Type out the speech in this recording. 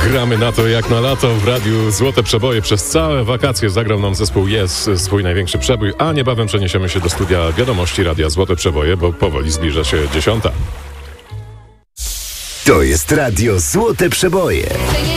Gramy na to jak na lato w radiu Złote Przeboje. Przez całe wakacje zagrał nam zespół Yes swój największy przebój, a niebawem przeniesiemy się do studia wiadomości radia Złote Przeboje, bo powoli zbliża się 10:00. To jest radio Złote Przeboje.